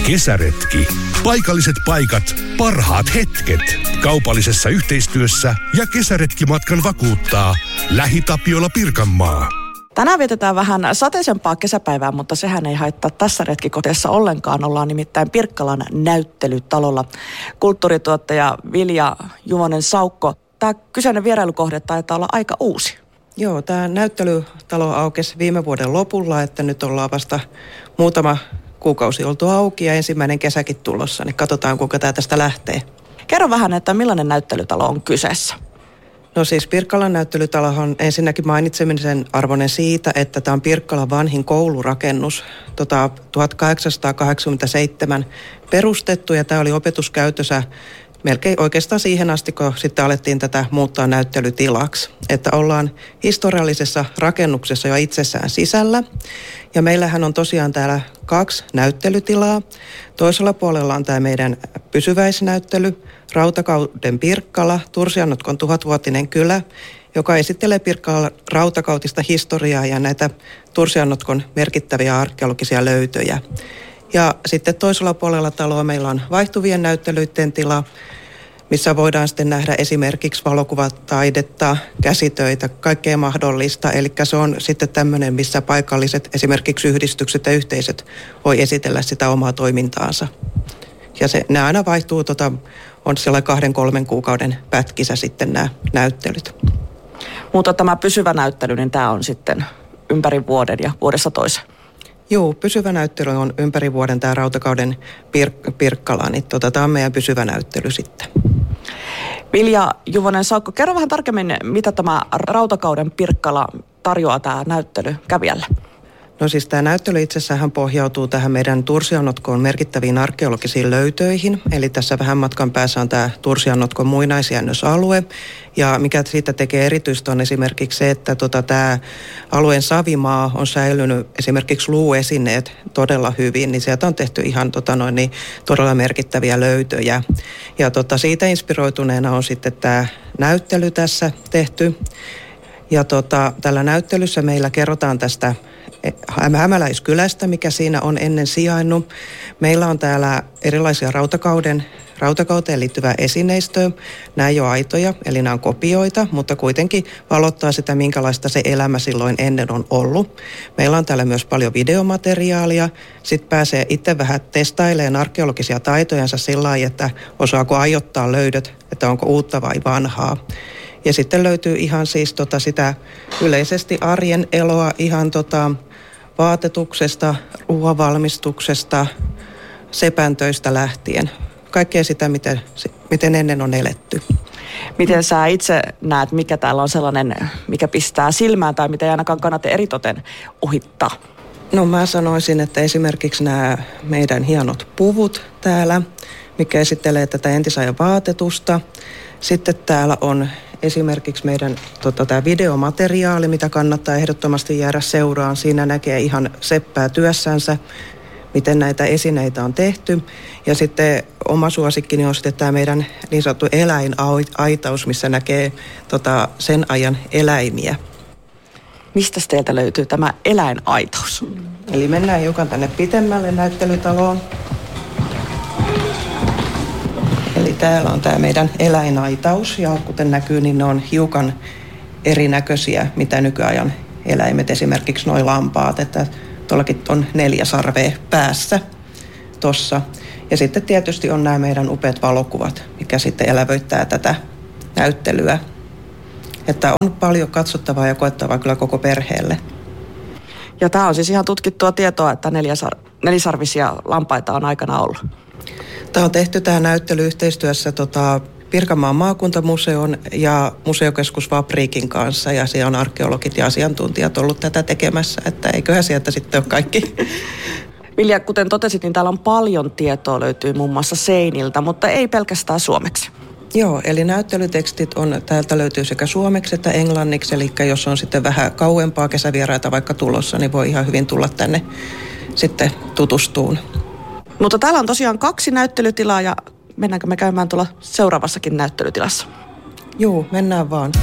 Kesäretki. Paikalliset paikat, parhaat hetket. Kaupallisessa yhteistyössä ja kesäretkimatkan vakuuttaa LähiTapiola Pirkanmaa. Tänään vietetään vähän sateisempaa kesäpäivää, mutta sehän ei haittaa tässä retkikohteessa ollenkaan. Ollaan nimittäin Pirkkalan näyttelytalolla. Kulttuurituottaja Vilja Juvonen-Saukko. Tämä kyseinen vierailukohde taitaa olla aika uusi. Joo, tämä näyttelytalo aukesi viime vuoden lopulla, että nyt ollaan vasta muutama kuukausi oltu auki ja ensimmäinen kesäkin tulossa, niin katsotaan kuinka tämä tästä lähtee. Kerro vähän, että millainen näyttelytalo on kyseessä? No siis Pirkkalan näyttelytalo on ensinnäkin mainitsemisen arvoinen siitä, että tämä on Pirkkalan vanhin koulurakennus, 1887 perustettu ja tämä oli opetuskäytössä melkein oikeastaan siihen asti, kun sitten alettiin tätä muuttaa näyttelytilaksi. Että ollaan historiallisessa rakennuksessa jo itsessään sisällä. Ja meillähän on tosiaan täällä 2 näyttelytilaa. Toisella puolella on tämä meidän pysyväisnäyttely, Rautakauden Pirkkala, Tursiannotkon 1000-vuotinen kylä, joka esittelee Pirkkalan rautakautista historiaa ja näitä Tursiannotkon merkittäviä arkeologisia löytöjä. Ja sitten toisella puolella taloa meillä on vaihtuvien näyttelyiden tila, missä voidaan sitten nähdä esimerkiksi valokuvataidetta, käsitöitä, kaikkea mahdollista. Eli se on sitten tämmöinen, missä paikalliset esimerkiksi yhdistykset ja yhteisöt voi esitellä sitä omaa toimintaansa. Ja ne aina vaihtuu, on siellä 2-3 kuukauden pätkissä sitten nämä näyttelyt. Mutta tämä pysyvä näyttely, niin tämä on sitten ympäri vuoden ja vuodessa toisen. Joo, pysyvä näyttely on ympäri vuoden tämä Rautakauden Pirkkala, niin tämä on meidän pysyvä näyttely sitten. Vilja Juvonen-Saukko, kerro vähän tarkemmin, mitä tämä Rautakauden Pirkkala tarjoaa tämä näyttely kävijälle? No siis tämä näyttely itsessään pohjautuu tähän meidän Tursiannotkoon merkittäviin arkeologisiin löytöihin. Eli tässä vähän matkan päässä on tämä Tursiannotkon muinaisjäännösalue. Ja mikä siitä tekee erityistä on esimerkiksi se, että tämä alueen savimaa on säilynyt esimerkiksi luuesineet todella hyvin. Niin sieltä on tehty ihan todella merkittäviä löytöjä. Ja siitä inspiroituneena on sitten tämä näyttely tässä tehty. Ja tällä näyttelyssä meillä kerrotaan tästä Hämäläiskylästä, mikä siinä on ennen sijainnut. Meillä on täällä erilaisia rautakauteen liittyvää esineistöä. Nämä ei ole aitoja, eli nämä on kopioita, mutta kuitenkin valottaa sitä, minkälaista se elämä silloin ennen on ollut. Meillä on täällä myös paljon videomateriaalia. Sitten pääsee itse vähän testailemaan arkeologisia taitojansa sillä lailla, että osaako ajoittaa löydöt, että onko uutta vai vanhaa. Ja sitten löytyy ihan siis sitä yleisesti arjen eloa ihan vaatetuksesta, ruoanvalmistuksesta, sepäntöistä lähtien. Kaikkea sitä, miten ennen on eletty. Miten sä itse näet, mikä täällä on sellainen, mikä pistää silmään tai mitä ei ainakaan kannata eritoten ohittaa? No mä sanoisin, että esimerkiksi nämä meidän hienot puvut täällä, mikä esittelee tätä entisajan vaatetusta. Sitten täällä on esimerkiksi meidän tämä videomateriaali, mitä kannattaa ehdottomasti jäädä seuraan. Siinä näkee ihan seppää työssänsä, miten näitä esineitä on tehty. Ja sitten oma suosikkini on sitten tämä meidän niin sanottu eläinaitaus, missä näkee sen ajan eläimiä. Mistä teiltä löytyy tämä eläinaitaus? Eli mennään hiukan tänne pitemmälle näyttelytaloon. Eli täällä on tämä meidän eläinaitaus ja kuten näkyy, niin ne on hiukan erinäköisiä, mitä nykyajan eläimet, esimerkiksi nuo lampaat, että tuollakin on 4 sarvea päässä tossa. Ja sitten tietysti on nämä meidän upeat valokuvat, mikä sitten elävöittää tätä näyttelyä. Että on paljon katsottavaa ja koettavaa kyllä koko perheelle. Ja tämä on siis ihan tutkittua tietoa, että nelisarvisia lampaita on aikana ollut. Tämä on tehty tämä näyttely yhteistyössä Pirkanmaan maakuntamuseon ja museokeskus Fabriikin kanssa ja siellä on arkeologit ja asiantuntijat ollut tätä tekemässä, että eiköhän sieltä sitten ole kaikki. Vilja, kuten totesit, niin täällä on paljon tietoa, löytyy muun muassa seiniltä, mutta ei pelkästään suomeksi. Joo, eli näyttelytekstit täältä löytyy sekä suomeksi että englanniksi, eli jos on sitten vähän kauempaa kesävieraita vaikka tulossa, niin voi ihan hyvin tulla tänne sitten tutustuun. Mutta täällä on tosiaan 2 näyttelytilaa ja mennäänkö me käymään tuolla seuraavassakin näyttelytilassa? Joo, mennään vaan.